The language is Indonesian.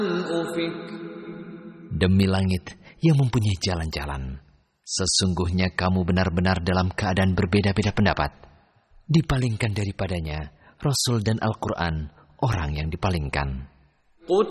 الأفك Demi langit yang mempunyai jalan-jalan, sesungguhnya kamu benar-benar dalam keadaan berbeda-beda pendapat. Dipalingkan daripadanya Rasul dan Al-Quran, orang yang dipalingkan.